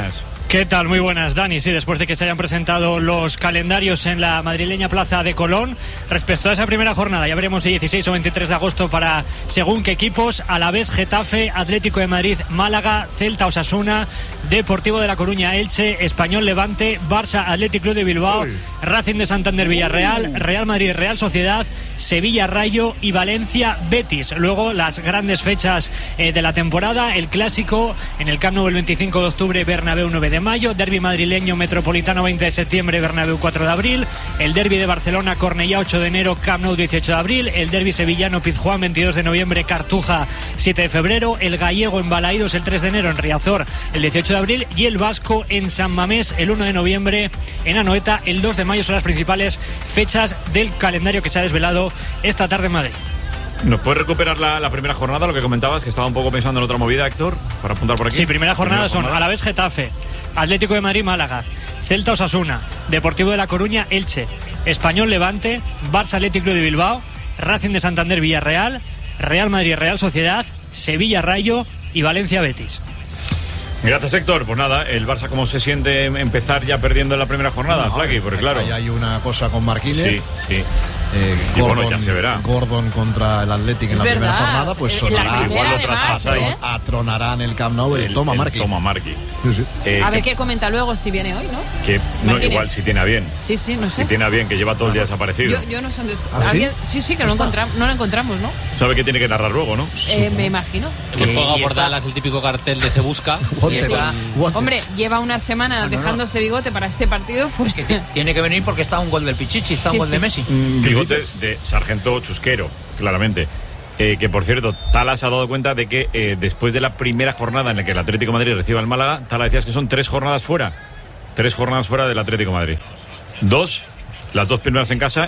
¿Qué tal? Muy buenas, Dani. Sí, después de que se hayan presentado los calendarios en la madrileña Plaza de Colón, respecto a esa primera jornada, ya veremos si dieciséis o veintitrés de agosto para según qué equipos: Alavés, Getafe, Atlético de Madrid, Málaga, Celta, Osasuna, Deportivo de La Coruña, Elche, Español, Levante, Barça, Atlético Club de Bilbao, Uy. Racing de Santander, Villarreal, Real Madrid, Real Sociedad, Sevilla, Rayo y Valencia, Betis. Luego las grandes fechas eh, de la temporada: el clásico en el Camp Nou el veinticinco de octubre, Bernabéu nueve de mayo, derbi madrileño Metropolitano veinte de septiembre, Bernabéu cuatro de abril, el derbi de Barcelona Cornellá ocho de enero, Camp Nou dieciocho de abril, el derbi sevillano Pizjuán veintidós de noviembre, Cartuja siete de febrero, el gallego en Balaídos el tres de enero, en Riazor el dieciocho de abril y el vasco en San Mamés el uno de noviembre, en Anoeta el dos de mayo. Son las principales fechas del calendario que se ha desvelado esta tarde en Madrid. ¿Nos puedes recuperar la, la primera jornada, lo que comentabas, que estaba un poco pensando en otra movida, Héctor, para apuntar por aquí? Sí, primera jornada primera son jornada. Alavés, Getafe, Atlético de Madrid, Málaga, Celta, Osasuna, Deportivo de La Coruña, Elche, Español, Levante, Barça, Atlético de Bilbao, Racing de Santander, Villarreal, Real Madrid, Real Sociedad, Sevilla, Rayo y Valencia, Betis. Gracias, Héctor. Pues nada, el Barça, ¿cómo se siente empezar ya perdiendo en la primera jornada, No, Flaqui? Porque claro, ahí hay una cosa con Marquínez. Sí, sí. Eh, Y Gordon, bueno, ya se verá. Gordon contra el Athletic en Es la primera verdad. jornada, pues En la sonará. primera, Igual lo además, traspasáis. ¿eh? Atronará en el Camp Nou el, el, Toma el Marqui. Toma Marqui. Sí, sí. Eh, A que, ver qué comenta luego si viene hoy, ¿no? que no, Martínez. igual, si tiene a bien. Sí, sí, no sé. Si tiene a bien, que lleva todo el día desaparecido. Yo, yo no sé dónde está. ¿Ah, sí? Había- sí, sí, que no, encontram- no lo encontramos, ¿no? Sabe que tiene que narrar luego, ¿no? Eh, me imagino. Hemos Y- jugado y por está- Dallas el típico cartel de se busca. Wanted. Y está- Wanted. Hombre, lleva una semana dejándose bigote para este partido, pues... Es que tiene que venir porque está un gol del Pichichi, está un Sí, gol sí. de Messi. Mm, Bigote de sargento chusquero, claramente. Eh, que por cierto, Tala se ha dado cuenta de que eh, después de la primera jornada en la que el Atlético de Madrid recibe al Málaga, Tala decías que son tres jornadas fuera. Tres jornadas fuera del Atlético de Madrid. Dos, las dos primeras en casa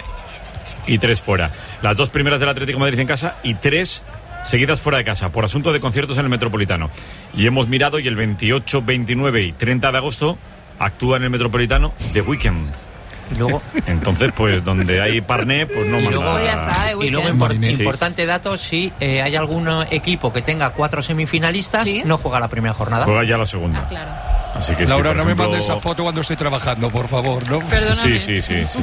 y tres fuera. Las dos primeras del Atlético de Madrid en casa y tres seguidas fuera de casa, por asunto de conciertos en el Metropolitano. Y hemos mirado y el veintiocho, veintinueve y treinta de agosto actúa en el Metropolitano The Weeknd. Y luego, Entonces, pues donde hay parné, pues no Y manda. luego Pues ya está, eh, y luego Weekend. impor- Sí. importante dato, si eh, hay algún equipo que tenga cuatro semifinalistas, Sí. no juega la primera jornada. Juega ya la segunda. Ah, claro. Así que sí, Laura, por no ejemplo- me mandes esa foto cuando estoy trabajando, por favor, ¿no? Perdóname. Sí, sí, sí, sí.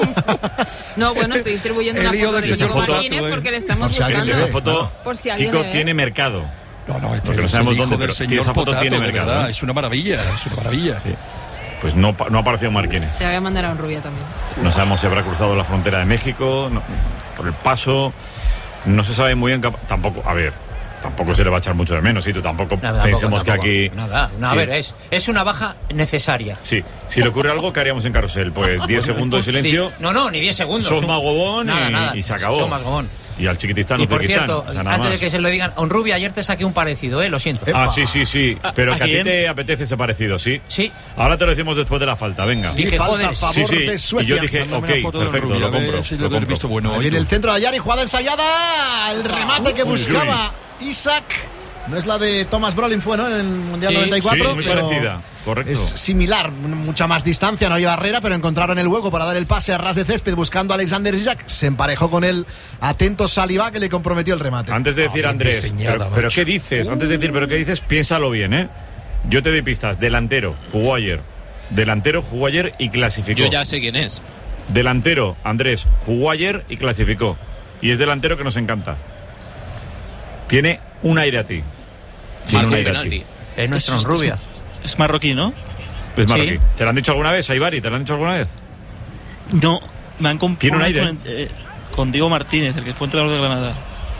No, bueno, estoy distribuyendo El una lío foto del de señor Diego Potato, Martínez eh. porque le estamos Por si alguien buscando. Esa foto, Por si alguien Kiko, le ve. tiene mercado. No, no, este Porque no es sabemos el hijo dónde, del pero señor esa foto Potato, tiene de mercado, verdad, ¿eh? es una maravilla, es una maravilla. Sí. Pues no, pa- no ha aparecido Marquínez. Se la voy a mandar a un rubia también. No sabemos si habrá cruzado la frontera de México, no, por el paso. No se sabe muy bien. cap- Tampoco, a ver, tampoco se le va a echar mucho de menos. Y tú tampoco Nada, pensemos tampoco, que aquí. tampoco. Nada, no, a Sí. ver, es, es una baja necesaria. Sí, si le ocurre algo, ¿qué haríamos en Carrusel? Pues diez segundos de silencio. Sí. No, no, ni diez segundos. Sos Un- Magobón Nada, y, nada. y se acabó. Sos Magobón. Y al Chiquitistán, Y por Uzbekistán. cierto, O sea, nada antes más. de que se lo digan, a un rubio ayer te saqué un parecido, ¿eh? Lo siento. Ah, sí, sí, sí. Pero ¿A que a ti quién? te apetece ese parecido, sí. Sí. Ahora te lo decimos después de la falta, venga. Sí, Dije, falta joder, a favor Sí, sí. de Y Suecia. yo dije, Mándame ok, una foto del perfecto, Rubio, lo a ver compro. si le lo doy el compro. visto bueno. Ahí en el centro de Ayari, jugada ensayada. El remate que Uy, uy, uy. buscaba Isaac. No es la de Thomas Brolin, fue, ¿no? En el Mundial Sí, noventa y cuatro. sí, muy pero parecida, correcto. Es similar, mucha más distancia, no hay barrera, pero encontraron el hueco para dar el pase a ras de césped buscando a Alexander Isaac. Se emparejó con el atento Saliba que le comprometió el remate. Antes de decir, bien Andrés, diseñada, pero, pero macho. ¿qué dices? Antes de decir, pero ¿qué dices? Piénsalo bien, ¿eh? Yo te doy pistas. Delantero, jugó ayer. Delantero, jugó ayer y clasificó. Yo ya sé quién es. Delantero, Andrés, jugó ayer y clasificó. Y es delantero que nos encanta. Tiene un aire a ti. Tiene un Marco aire a penalti. ti. Es nuestro en rubia. Es marroquí, ¿no? Es marroquí. Sí. ¿Te lo han dicho alguna vez, Aibari? ¿Te lo han dicho alguna vez? No, me han Tiene un comparado aire. con, eh, con Diego Martínez, el que fue entrenador de Granada.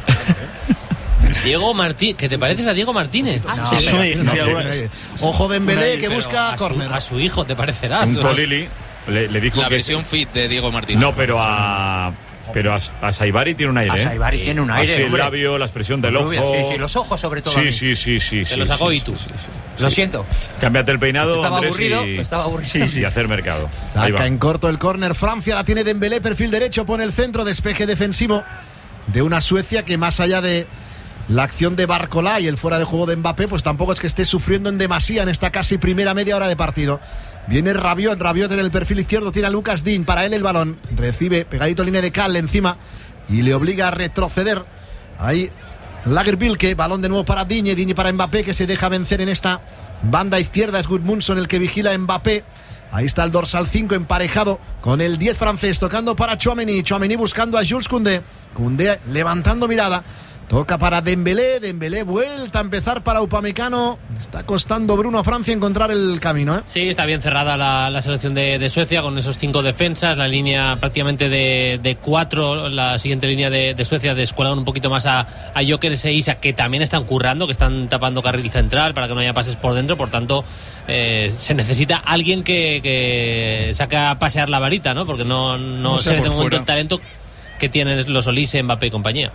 Diego Martínez, ¿que te pareces a Diego Martínez? Ah, No, sí. Eso me dijo, No, sí, no, alguna no, vez. Ojo de Embelé que Pero busca a su, córner. a su hijo te parecerás. Un ¿no? Tolili le, le dijo La que... versión fit de Diego Martínez. No, pero a... Pero a, a Saibari tiene un aire, A ¿eh? Saibari tiene un aire, Así el hombre. labio, la expresión del ojo. Rubia, sí, sí, los ojos sobre todo. a Sí, mí. sí, sí, sí. Te sí, lo sacó sí, y tú. sí, sí, sí. Lo siento. Cámbiate el peinado, Estaba Andrés, aburrido, y... estaba aburrido. Sí, sí, y hacer mercado. Ahí va. Saca en corto el córner. Francia la tiene Dembélé, perfil derecho, pone el centro, despeje defensivo de una Suecia que más allá de la acción de Barcolá y el fuera de juego de Mbappé, pues tampoco es que esté sufriendo en demasía en esta casi primera media hora de partido. Viene Rabiot, Rabiot en el perfil izquierdo, tiene a Lucas Dean, para él el balón, recibe pegadito línea de Cal encima y le obliga a retroceder. Ahí Lagerbilke, balón de nuevo para Digne, Digne para Mbappé, que se deja vencer en esta banda izquierda. Es Gudmundsson el que vigila a Mbappé. Ahí está el dorsal cinco emparejado con el diez francés, tocando para Tchouaméni, Tchouaméni buscando a Jules Koundé, Koundé levantando mirada, toca para Dembélé, Dembélé vuelta a empezar para Upamecano. Está costando Bruno a Francia encontrar el camino, ¿eh? Sí, está bien cerrada la, la selección de, de Suecia con esos cinco defensas, la línea prácticamente de, de cuatro, la siguiente línea de, de Suecia descuelgan un poquito más a, a Gyökeres e Isak, que también están currando, que están tapando carril central para que no haya pases por dentro, por tanto eh, se necesita alguien que, que saque a pasear la varita, ¿no? Porque no, no, No se sea ve de por momento fuera. el talento que tienen los Olise, Mbappé y compañía.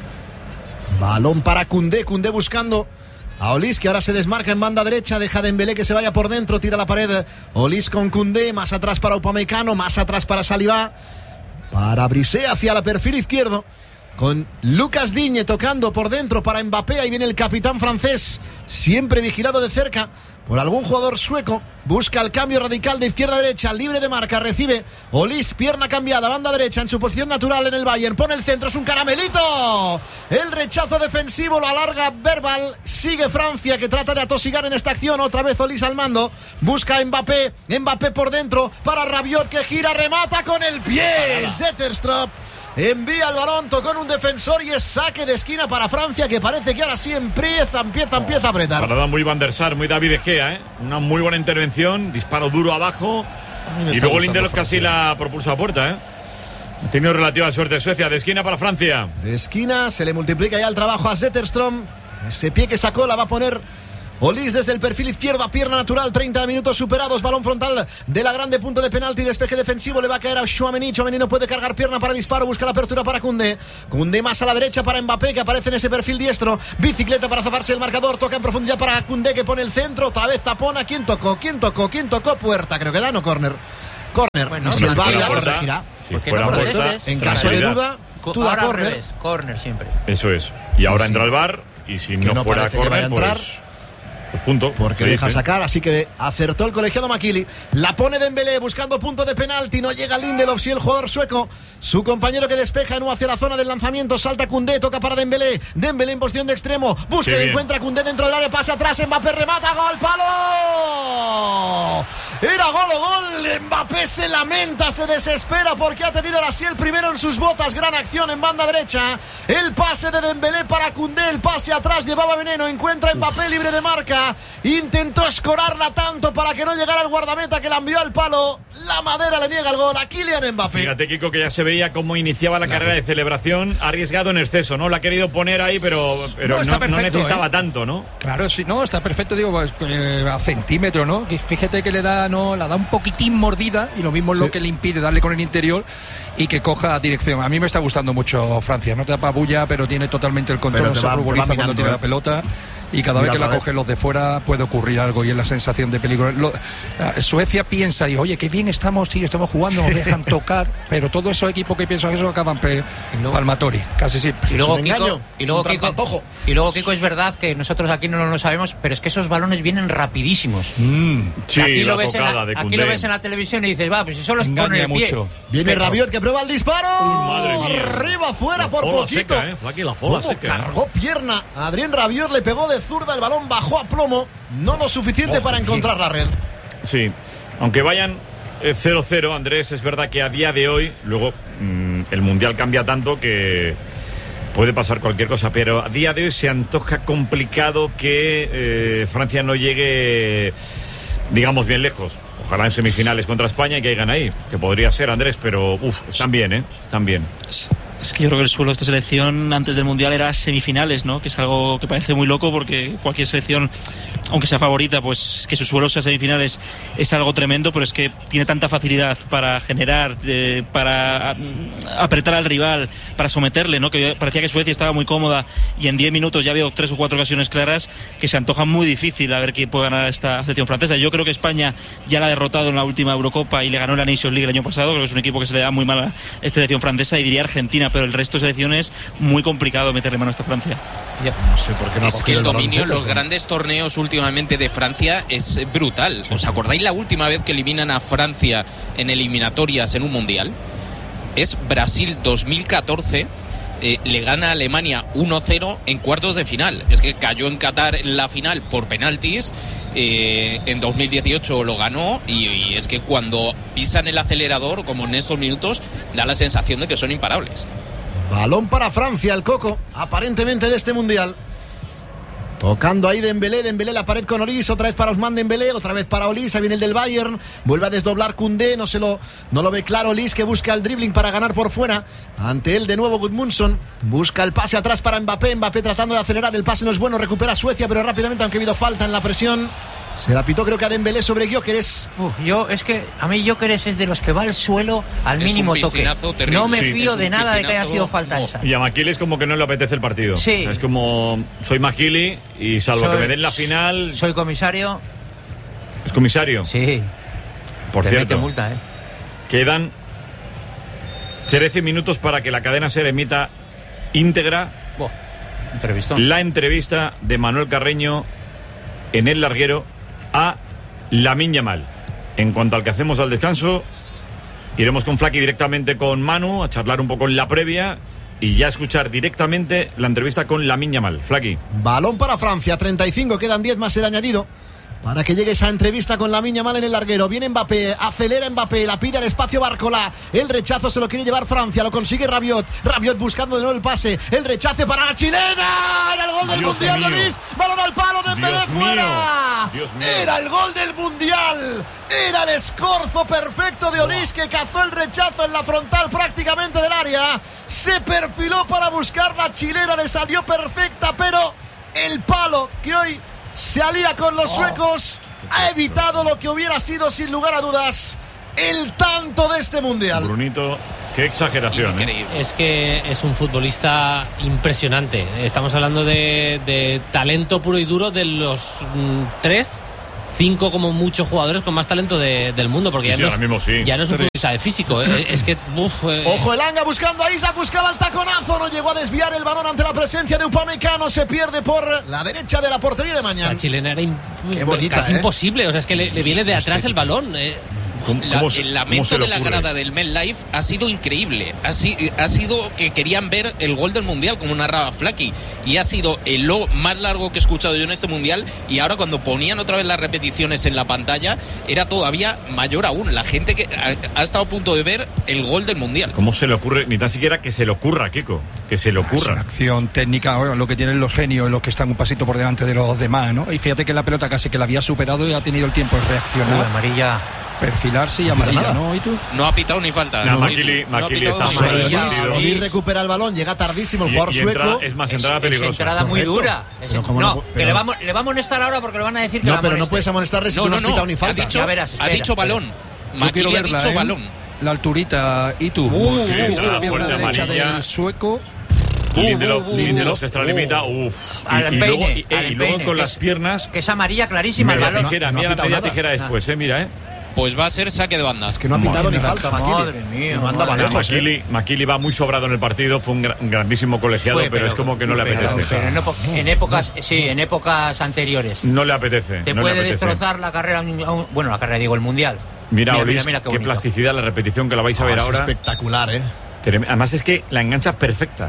Balón para Koundé, Koundé buscando a Olis, que ahora se desmarca en banda derecha, deja a Dembélé que se vaya por dentro, tira la pared Olis con Koundé, más atrás para Upamecano, más atrás para Saliba, para Brisé hacia la perfil izquierdo, con Lucas Digne tocando por dentro para Mbappé. Ahí viene el capitán francés, siempre vigilado de cerca por algún jugador sueco. Busca el cambio radical de izquierda a derecha, libre de marca, recibe Olis, pierna cambiada, banda derecha en su posición natural en el Bayern, pone el centro, es un caramelito, el rechazo defensivo lo alarga Verbal, sigue Francia que trata de atosigar en esta acción, otra vez Olis al mando, busca a Mbappé, Mbappé por dentro, para Rabiot que gira, remata con el pie, Zetterstrup envía el balón, tocó en un defensor y es saque de esquina para Francia, que parece que ahora sí empieza, empieza, empieza a apretar. Parada muy Van der Sar, muy David De Gea, ¿eh? Una muy buena intervención, disparo duro abajo y luego Lindelof casi la propulsa a puerta, ¿eh? Ha tenido relativa suerte Suecia, de esquina para Francia. De esquina, se le multiplica ya el trabajo a Zetterström, ese pie que sacó la va a poner Olis desde el perfil izquierdo a pierna natural, treinta minutos superados, balón frontal de la grande, punto de penalti, despeje defensivo, le va a caer a Tchouaméni, Tchouaméni no puede cargar pierna para disparo, busca la apertura para Koundé, Koundé más a la derecha para Mbappé que aparece en ese perfil diestro, bicicleta para zafarse el marcador, toca en profundidad para Koundé que pone el centro, otra vez tapona, ¿quién tocó? ¿quién tocó? ¿quién tocó? Puerta, creo que da, no córner. Córner, Bueno, si si el fuera VAR la puerta, corregirá. Si Porque fuera no puerta, protestes. En caso de duda, tú da Ahora al córner. revés, córner siempre. Eso es. Y ahora Sí. entra el V A R y si Que no, no fuera parece que vaya a córner, entrar. pues, pues punto. Porque Se deja dice. sacar, así que acertó el colegiado Makili. La pone Dembélé buscando punto de penalti. No llega Lindelof, sí el jugador sueco. Su compañero que despeja no hacia la zona del lanzamiento. Salta Koundé, toca para Dembélé. Dembélé en posición de extremo. Busca Qué y bien. encuentra a Koundé dentro del área. Pase atrás. Mbappé remata. ¡Gol! ¡Palo! Era gol o gol. Mbappé se lamenta, se desespera porque ha tenido ahora sí el primero en sus botas. Gran acción en banda derecha. El pase de Dembélé para Koundé. El pase atrás llevaba veneno. Encuentra a Mbappé libre de marca. Intentó escorarla tanto para que no llegara el guardameta que la envió al palo. La madera le niega el gol a Kylian Mbappé. Fíjate, Kiko, que ya se veía cómo iniciaba la carrera de celebración, arriesgado en exceso, ¿no? La ha querido poner ahí, pero, pero No, no, está no perfecto, necesitaba ¿eh? tanto, ¿no? Claro, sí, no, está perfecto, digo, pues, eh, a centímetro, ¿no? Que fíjate que le da, no, la da un poquitín mordida y lo mismo es Sí. lo que le impide darle con el interior y que coja dirección. A mí me está gustando mucho Francia, no te apabulla, pero tiene totalmente el control, Pero te se va- te va ruboriza cuando minando, tiene ¿eh? la pelota. Y cada Mira vez que la otra vez. cogen los de fuera puede ocurrir algo y es la sensación de peligro. Lo- eh, Suecia piensa y oye, qué bien estamos, tío, estamos jugando, nos dejan tocar, pero todos esos equipos que piensan eso acaban pe- luego- palmatori, casi siempre. Y luego, un Kiko, engaño, y, es luego un Kiko, trampantojo. y luego, Kiko, es verdad que nosotros aquí no lo sabemos, pero es que esos balones vienen rapidísimos. Mm, Sí, aquí la lo ves en tocada la, de aquí Koundé. lo ves en la televisión y dices, va, pues si solo es poner engaña el pie. mucho. Viene Pero- Rabiot que prueba el disparo. Uy, madre mía. Arriba, fuera La por fola poquito. seca, ¿eh? Flaqui, la fola ¿Cómo seca, ¿eh? cargó pierna? Adrien Rabiot le pegó de zurda, el balón bajó a plomo. No lo suficiente Oh, para bien. encontrar la red. Sí, aunque vayan eh, cero cero, Andrés, es verdad que a día de hoy, luego mm, el Mundial cambia tanto que puede pasar cualquier cosa, pero a día de hoy se antoja complicado que eh, Francia no llegue, digamos, bien lejos. Ojalá en semifinales contra España y que caigan ahí, que podría ser, Andrés, pero uff, están bien, ¿eh? Están bien. Es, es que yo creo que el suelo de esta selección antes del Mundial era semifinales, ¿no? Que es algo que parece muy loco porque cualquier selección, aunque sea favorita, pues que su suelo sea semifinales es algo tremendo, pero es que tiene tanta facilidad para generar, eh, para mm, apretar al rival, para someterle, ¿no? Que parecía que Suecia estaba muy cómoda y en diez minutos ya veo tres o cuatro ocasiones claras que se antoja muy difícil a ver quién puede ganar esta selección francesa. Yo creo que España ya la ha derrotado en la última Eurocopa y le ganó la Nations League el año pasado. Creo que es un equipo que se le da muy mal a esta selección francesa y diría Argentina, pero el resto de selecciones muy complicado meterle mano a esta Francia. No sé por qué no ha Es que cogido el balón dominio en los Zetterström. grandes torneos últimamente de Francia es brutal. ¿Os acordáis la última vez que eliminan a Francia en eliminatorias en un mundial? Es Brasil dos mil catorce, eh, le gana a Alemania uno cero en cuartos de final. Es que cayó en Qatar en la final por penaltis, eh, en dos mil dieciocho lo ganó y, y es que cuando pisan el acelerador, como en estos minutos, da la sensación de que son imparables. Balón para Francia, el coco, aparentemente de este mundial. Tocando ahí Dembélé, Dembélé la pared con Olís, otra vez para Ousmane Dembélé, otra vez para Olís, ahí viene el del Bayern, vuelve a desdoblar Koundé, no se lo, no lo ve claro Olís, que busca el dribbling para ganar por fuera, ante él de nuevo Gudmundsson, busca el pase atrás para Mbappé, Mbappé tratando de acelerar, el pase no es bueno, recupera Suecia, pero rápidamente, aunque ha habido falta en la presión, se la pitó creo que a Dembélé sobre Gyökeres. Uf, yo, es que a mí Gyökeres es de los que va al suelo al Es mínimo un toque. terrible. No me Sí, fío es de un nada de que haya piscinazo. sido falta esa. Y a Maquili es como que no le apetece el partido. Sí. Es como, soy Maquili y salvo Soy- que me den la final, Soy comisario. es comisario. Sí. Por Te cierto, mete multa, ¿eh? quedan trece minutos para que la cadena SER emita íntegra Buah, entrevistón. la entrevista de Manuel Carreño en el larguero a Lamine Yamal. En cuanto al que hacemos al descanso, iremos con Flaky directamente con Manu a charlar un poco en la previa y ya escuchar directamente la entrevista con Lamine Yamal. Flaky. Balón para Francia, treinta y cinco, quedan diez más el añadido para que llegue esa entrevista con Lamine Yamal en el larguero. Viene Mbappé, acelera Mbappé, la pide al espacio Barcola, el rechazo se lo quiere llevar Francia, lo consigue Rabiot, Rabiot buscando de nuevo el pase, el rechace para la chilena, era el gol del Dios Mundial, mío. Loris, balón al palo, Dembélé Dios mío. fuera, Dios mío. era el gol del Mundial, era el escorzo perfecto de Olís que cazó el rechazo en la frontal prácticamente del área, se perfiló para buscar la chilena, le salió perfecta, pero el palo que hoy se alía con los suecos ha evitado lo que hubiera sido sin lugar a dudas el tanto de este mundial. Brunito, qué exageración. ¿eh? Increíble. Es que es un futbolista impresionante. Estamos hablando de, de talento puro y duro de los mm, tres, cinco como muchos jugadores con más talento de- del mundo, porque Sí, ya, sí, no ahora es, mismo sí. ya no es un futbolista de físico. eh, Es que, uf, eh, Ojo el Anga buscando a Isaac, buscaba el taconazo, no llegó a desviar el balón ante la presencia de Upamecano, se pierde por la derecha de la portería de esa mañana. chilena era im- Qué bonita, casi ¿eh? imposible. O sea, es que le, le viene de atrás el balón. eh. ¿Cómo- La- cómo se- el cómo lamento se le de la ocurre? grada del MetLife ha sido increíble. Ha, si- ha sido que querían ver el gol del Mundial, como narraba Flaky. Y ha sido el lo más largo que he escuchado yo en este Mundial. Y ahora cuando ponían otra vez las repeticiones en la pantalla, era todavía mayor aún. La gente que ha, ha estado a punto de ver el gol del Mundial. ¿Cómo se le ocurre? Ni tan siquiera que se le ocurra, Kiko. Que se le Es una ocurra. acción técnica, bueno, lo que tienen los genios, los que están un pasito por delante de los demás, ¿no? Y fíjate que la pelota casi que la había superado y ha tenido el tiempo de Uy, reaccionar, amarilla. perfilarse y amarilla, nada. ¿no? ¿Y tú? No ha pitado ni falta. No, Ni Maquili- tú. No ha Maquili pitado está ni fuera del falta. Amarilla. partido. Olís recupera el balón, llega tardísimo el Y, jugador y sueco. entrada- es más, entrada Es peligrosa. entrada muy Correcto. dura. Es- Pero cómo no no, pu- que pero- le, vamos, le va a amonestar ahora porque le van a decir que No, la pero no amoneste. puedes amonestarle si No, tú no no, has no. pitado ni Ha falta. dicho, Ya verás, ha espera, dicho espera. balón. Yo quiero Maquili ha verla, dicho ¿eh? balón. La alturita, ¿y tú? Uh, Porque uh, he visto uh, la pierna fuerte derecha amarilla. del sueco. Lindelof, Uh, uh, uh, Lindelof uh, se extralimita. Uf. Y, Al y empeine, luego, y- al y luego empeine, con que las es- piernas. Que es amarilla clarísima el Media balón. tijera, no ha mira la pitado media nada. tijera después, eh, mira, eh. Pues va a ser saque de banda. Es que no ha pitado ni Madre falta, mía, Maquili. madre mía, Y no andaba madre lejos, ¿eh? Maquili, Maquili va muy sobrado en el partido, fue un, gra- un grandísimo colegiado, Fue, pero, es como que no le pero- apetece. pero en, epo- en épocas, sí, en épocas anteriores. No le apetece. Te no le puede apetece. destrozar la carrera, a un- a un- bueno, la carrera, digo, el mundial. Mira, mira, Olís, mira, mira qué qué bonito. plasticidad, la repetición que la vais a Ah, ver es ahora. espectacular, ¿eh? Trem- Además es que la engancha perfecta.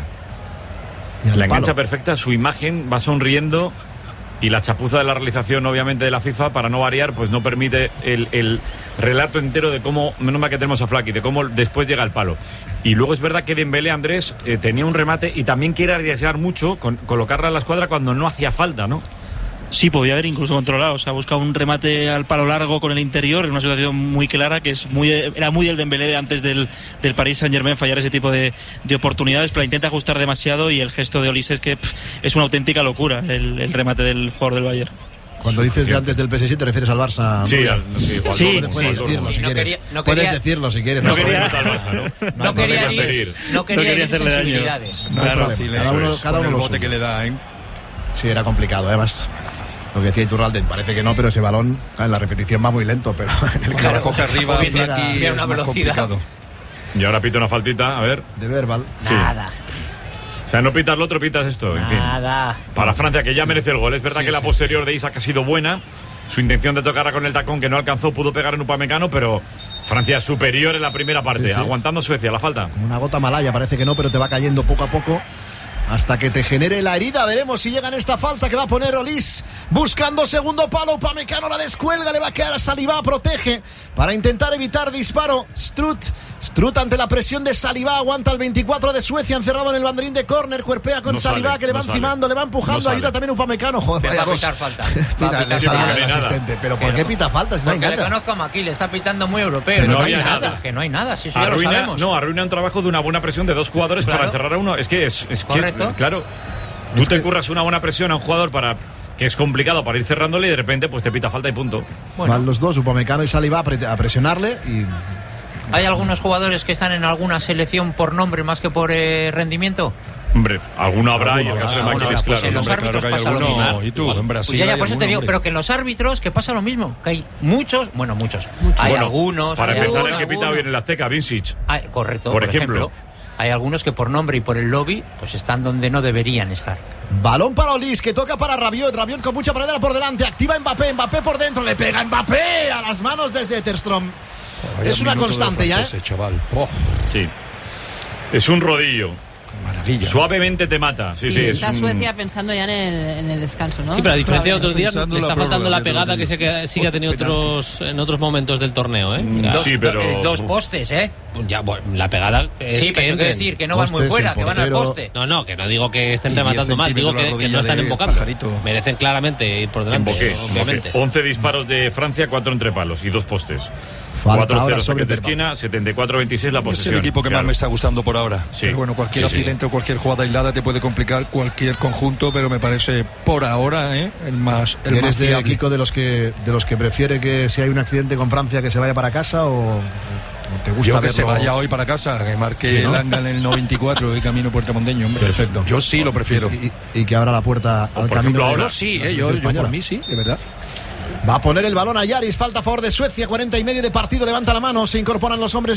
Y al La engancha palo. perfecta, su imagen va sonriendo y la chapuza de la realización, obviamente, de la FIFA, para no variar, pues no permite el, el relato entero de cómo, menos mal que tenemos a Flaky, de cómo después llega el palo. Y luego es verdad que Dembélé, Andrés, eh, tenía un remate y también quiere arriesgar mucho con colocarla en la escuadra cuando no hacía falta, ¿no? Sí, podía haber incluso controlado. O sea, ha buscado un remate al palo largo con el interior en una situación muy clara, que es muy era muy del Dembélé de antes del, del Paris Saint-Germain fallar ese tipo de, de oportunidades, pero intenta ajustar demasiado y el gesto de Olise es que pff, es una auténtica locura el, el remate del jugador del Bayern. Cuando dices de antes del P S G te refieres al Barça. Sí, Nuria. al- sí, igual, Sí, no, Puedes sí, decirlo si no quieres. quería- no Puedes quería- decirlo si quieres. no hay quería- problema. al Barça, ¿no? No hay No quería problema. ir. herir, no No quería quería herir hacerle daño. sensibilidades. No hay es problema. fácil Cada eso, uno- es, cada con uno el lo bote suyo. que le da, ¿eh? Sí, era complicado, además. Lo que decía Iturralde, parece que no, pero ese balón en la repetición va muy lento, pero en el Cuando la coge arriba, Viene- Flaky, viene es una más velocidad. complicado. Y ahora pita una faltita, a ver. de verbal. Sí. Nada, O sea, no pitas lo otro, pitas esto, en fin. nada. Para Francia, que ya merece el gol. Es verdad Sí, que la sí, posterior de Isaac ha sido buena, su intención de tocarla con el tacón que no alcanzó, pudo pegar en Upamecano, pero Francia superior en la primera parte, sí, sí. aguantando Suecia, la falta. Una gota malaya, parece que no, pero te va cayendo poco a poco hasta que te genere la herida. Veremos si llega en esta falta que va a poner Olís, buscando segundo palo. Upamecano la descuelga, le va a quedar a Saliba, protege para intentar evitar disparo. Strutt, Strutt ante la presión de Saliba, aguanta el veinticuatro de Suecia, encerrado en el banderín de córner, cuerpea con no Saliba, sale, que le va no encimando, sale. le va empujando, no ayuda también Upamecano. Joder, va a pitar falta. Pita, pitar sí, falta. El asistente. Pero ¿por qué pita falta? Si no hay porque nada. le conozco a Maquí, le está pitando muy europeo. No, no hay nada. nada. Que no hay nada, si eso arruina, ya lo sabemos. No, arruina un trabajo de una buena presión de dos jugadores claro. para encerrar a uno. Es que es, es correcto. Que, claro. Tú es te que... curras una buena presión a un jugador para que es complicado para ir cerrándole y de repente pues te pita falta y punto. Bueno. Van los dos, Upamecano y Saliba, a presionarle y... ¿Hay algunos jugadores que están en alguna selección por nombre más que por eh, rendimiento? Hombre, alguno habrá y el caso de Maquiles, pues claro. en los árbitros claro pasa lo mismo. Y tú, en Brasil. Pues ya, ya, por eso te digo, hombre. pero que en los árbitros que pasa lo mismo, que hay muchos, bueno, muchos. muchos. Hay bueno, algunos. Para hay empezar, algunos, el que pita algunos. bien en la Azteca, Vincic. Hay, correcto, por, por ejemplo. ejemplo. Hay algunos que por nombre y por el lobby pues están donde no deberían estar. Balón para Olís, que toca para Rabiot. Rabiot con mucha pradera por delante. Activa Mbappé. Mbappé por dentro. Le pega Mbappé a las manos de Zetterstrom. Vaya es una constante ya, ¿eh? Chaval. Oh. Sí. Es un rodillo. Maravilla. Suavemente te mata. Sí, sí, sí, está es Suecia un... pensando ya en el, en el descanso, ¿no? Sí, pero a diferencia de otros días, le está la faltando la prórroga, pegada que, se, que sí que ha tenido otros, en otros momentos del torneo, ¿eh? Mm, sí, pero... Eh, dos postes, ¿eh? Ya, bueno, la pegada es sí, que pero entren. decir que no van muy Postes, fuera, el que van al portero. poste. No, no, que no digo que estén Y rematando diez mal, digo que, centímetros que la no están rodilla de embocando. Pajarito. Merecen claramente ir por En delante, boqué, obviamente. boqué. once disparos de Francia, cuatro entre palos y dos postes. Falta cuatro ahora cero sobre saques de Pepa. esquina, setenta y cuatro veintiséis la Es posesión. el equipo que claro. más me está gustando por ahora. Sí. Pero bueno, cualquier Sí, sí. accidente o cualquier jugada aislada te puede complicar cualquier conjunto, pero me parece por ahora ¿eh? el más el ¿Eres más de fiable. Kiko de los que de los que prefiere que si hay un accidente con Francia que se vaya para casa o, o te gusta Yo que verlo? se vaya hoy para casa, que marque Sí, ¿no? el Anga en el noventa y cuatro de camino Puertamondeño, hombre. Perfecto. Yo sí lo prefiero. Y, y- y que abra la puerta O al por camino ejemplo de- ahora. Yo sí, de eh, la yo, yo española. por mí sí, de verdad. Va a poner el balón a Yaris, falta a favor de Suecia, cuarenta y medio de partido, levanta la mano, se incorporan los hombres